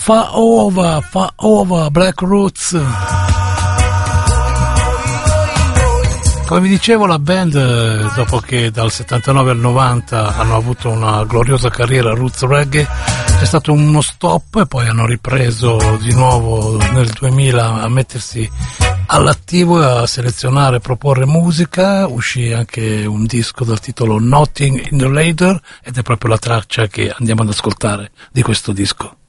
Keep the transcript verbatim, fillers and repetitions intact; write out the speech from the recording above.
Fa over, fa over, Black Roots. Come vi dicevo, la band, dopo che dal settantanove al novanta hanno avuto una gloriosa carriera roots reggae, c'è stato uno stop e poi hanno ripreso di nuovo nel duemila a mettersi all'attivo e a selezionare e proporre musica. Uscì anche un disco dal titolo Nothing in the Later ed è proprio la traccia che andiamo ad ascoltare di questo disco.